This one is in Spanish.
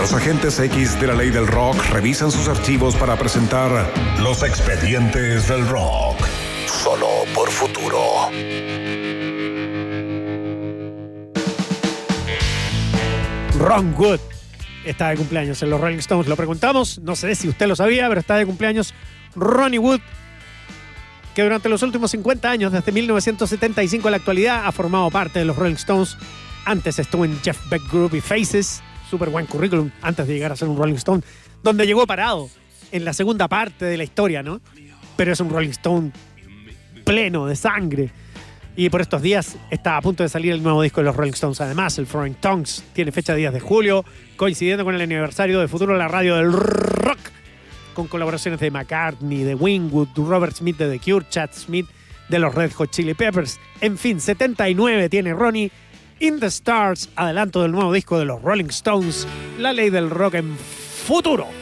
Los agentes X de la ley del rock revisan sus archivos para presentar Los Expedientes del Rock. Solo por Futuro. Ron Wood está de cumpleaños en los Rolling Stones. Lo preguntamos, no sé si usted lo sabía, pero está de cumpleaños Ronnie Wood, que durante los últimos 50 años, desde 1975 a la actualidad, ha formado parte de los Rolling Stones. Antes estuvo en Jeff Beck Group y Faces, súper buen currículum antes de llegar a ser un Rolling Stone, donde llegó parado en la segunda parte de la historia, ¿no? Pero es un Rolling Stone pleno de sangre. Y por estos días está a punto de salir el nuevo disco de los Rolling Stones. Además, el Foreign Tongues tiene fecha 10 de julio, coincidiendo con el aniversario de Futuro de la Radio del Rock, con colaboraciones de McCartney, de Wingwood, Robert Smith de The Cure, Chad Smith de los Red Hot Chili Peppers. En fin, 79 tiene Ronnie. In the Stars, adelanto del nuevo disco de los Rolling Stones, La Ley del Rock en Futuro.